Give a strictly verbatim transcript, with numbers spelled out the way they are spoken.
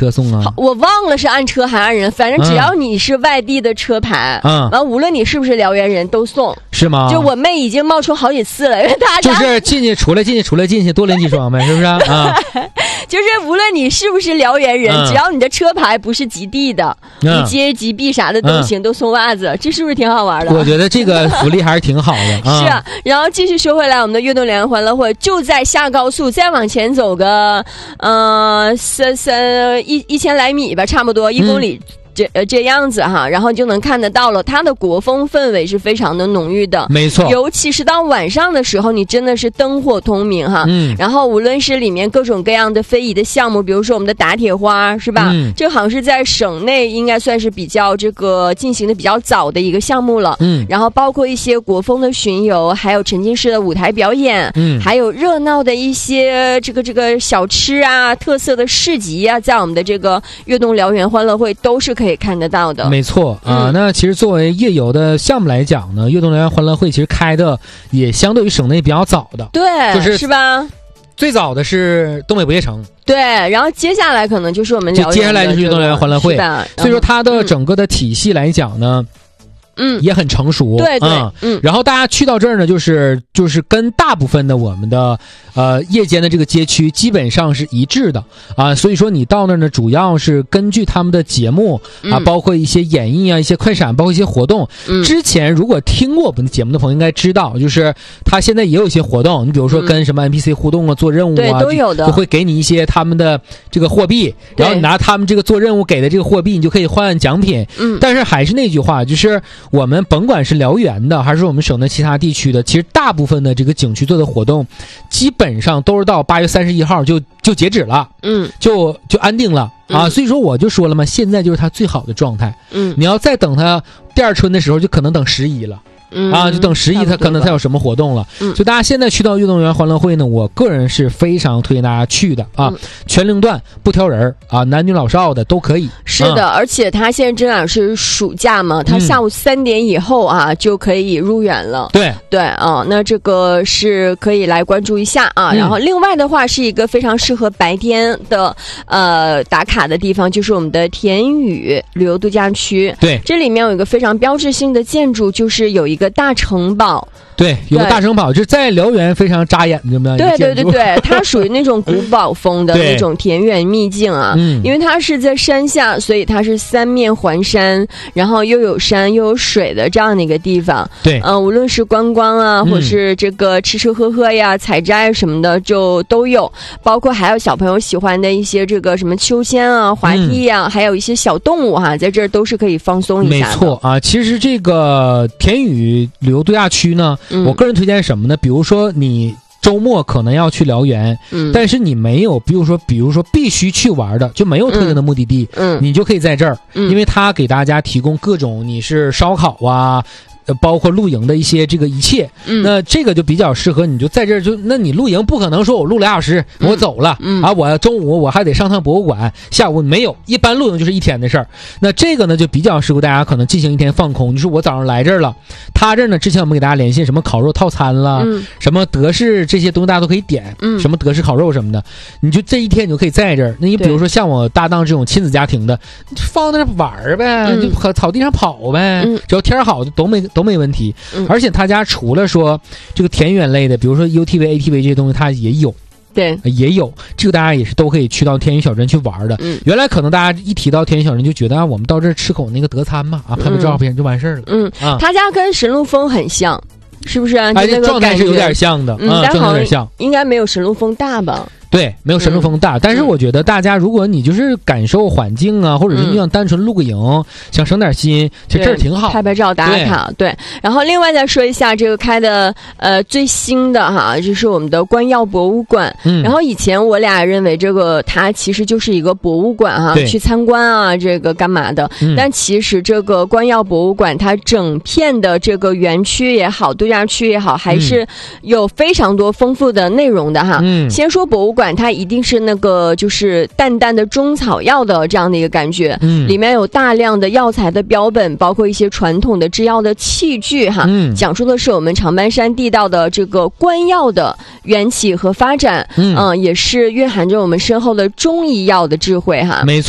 车送啊？ 我忘了是按车还按人，反正只要你是外地的车牌，嗯，完无论你是不是辽源人都送， 是吗？ 就我妹已经冒充好几次了，因为大家就是进去出来进去出来进去多领几双呗，是不是啊？ 就是无论你是不是辽源人，嗯、只要你的车牌不是极地的，嗯、你接极地啥的都行，嗯、都送袜子，这是不是挺好玩的？ 我觉得这个福利还是挺好的。 是啊，然后继续说回来，我们的悦动辽源欢乐会就在下高速，再往前走个呃三三一一千来米吧，差不多一公里。嗯这呃这样子哈，然后就能看得到了，它的国风氛围是非常的浓郁的， 没错。 尤其是到晚上的时候，你真的是灯火通明哈。嗯。然后无论是里面各种各样的非遗的项目，比如说我们的打铁花，是吧？嗯。这好像是在省内应该算是比较这个进行的比较早的一个项目了。嗯。然后包括一些国风的巡游，还有沉浸式的舞台表演，嗯，还有热闹的一些这个这个小吃啊、特色的市集啊，在我们的这个悦动辽源欢乐会都是可以看得到的。 没错啊、嗯，那其实作为夜游的项目来讲呢，悦动辽源欢乐会其实开的也相对于省内比较早的， 对， 就是是吧？ 最早的是东北不夜城， 对，然后接下来可能就是我们就接下来就是悦动辽源欢乐会，所以说它的整个的体系来讲呢。嗯，也很成熟， 对对，嗯， 嗯然后大家去到这儿呢，就是就是跟大部分的我们的呃夜间的这个街区基本上是一致的啊，所以说你到那儿呢，主要是根据他们的节目啊，包括一些演绎啊、一些快闪，包括一些活动。嗯，之前如果听过我们节目的朋友应该知道，就是他现在也有一些活动，你比如说跟什么 N P C 互动啊、做任务啊， 对，都有的， 就会给你一些他们的这个货币，然后你拿他们这个做任务给的这个货币，你就可以换奖品。嗯，但是还是那句话，就是我们甭管是辽源的还是我们省的其他地区的，其实大部分的这个景区做的活动基本上都是到八月三十一号就就截止了，嗯，就就安定了啊、嗯、所以说我就说了嘛，现在就是它最好的状态。嗯，你要再等它第二春的时候，就可能等十一了。嗯啊，就等十一，他可能他有什么活动了。嗯，所以大家现在去到悦动辽源欢乐会呢，我个人是非常推荐大家去的啊，嗯、全龄段不挑人啊，男女老少的都可以。 是的，嗯、而且他现在正好是暑假嘛，他下午三点以后啊、嗯、就可以入园了。 对对啊，那这个是可以来关注一下啊。嗯、然后另外的话，是一个非常适合白天的呃打卡的地方，就是我们的田屿旅游度假区。 对， 这里面有一个非常标志性的建筑，就是有一个。个大城堡， 对，有个大城堡，就是在辽源非常扎眼的这么样一个对对对对，它属于那种古堡风的那种田园秘境啊。嗯，因为它是在山下，所以它是三面环山，然后又有山又有水的这样的一个地方。 对，嗯、呃， 无论是观光啊，或是这个吃吃喝喝呀、采摘什么的，就都有。包括还有小朋友喜欢的一些这个什么秋千啊、滑梯啊，嗯、还有一些小动物哈、啊，在这儿都是可以放松一下的。 没错啊，其实这个田屿旅游度假区呢，嗯、我个人推荐什么呢？比如说你周末可能要去辽源，嗯，但是你没有，比如说，比如说必须去玩的，就没有特定的目的地，嗯，你就可以在这儿，嗯，因为它给大家提供各种你是烧烤啊。呃，包括露营的一些这个一切，嗯，那这个就比较适合你，就在这儿就，那你露营不可能说我露俩小时我走了，嗯，啊，我中午我还得上趟博物馆，下午没有，一般露营就是一天的事儿。那这个呢就比较适合大家可能进行一天放空，就是我早上来这儿了，他这儿呢之前我们给大家联系什么烤肉套餐啦，嗯，什么德式这些东西大家都可以点，嗯，什么德式烤肉什么的，你就这一天你就可以在这儿。那你比如说像我搭档这种亲子家庭的，放在那玩呗，嗯，就和草地上跑呗，嗯，只要天好都没。都没问题，嗯、而且他家除了说这个田园类的，比如说 U T V、A T V 这些东西，他也有， 对， 也有。这个大家也是都可以去到田园小镇去玩的。嗯，原来可能大家一提到田园小镇就觉得啊，我们到这儿吃口那个德餐嘛，啊，拍拍照片就完事儿了。 嗯，啊，他家跟神鹿峰很像，是不是？哎， 那个状态是有点像的， 嗯， 啊、 但好像有点像， 应该没有神鹿峰大吧？ 对，没有神鹿峰大，嗯、但是我觉得大家如果你就是感受环境啊，或者是你想单纯露个营，嗯、想省点心，其实这儿挺好， 拍拍照打卡。对，然后另外再说一下这个开的呃最新的哈，就是我们的官药博物馆。嗯，然后以前我俩认为这个它其实就是一个博物馆哈，去参观啊，这个干嘛的？嗯、但其实这个官药博物馆它整片的这个园区也好，度假区也好，还是有非常多丰富的内容的哈。嗯，先说博物馆。它一定是那个就是淡淡的中草药的这样的一个感觉，嗯，里面有大量的药材的标本，包括一些传统的制药的器具哈，嗯，讲述的是我们长白山地道的这个官药的缘起和发展，嗯，呃、也是蕴含着我们深厚的中医药的智慧哈， 没错。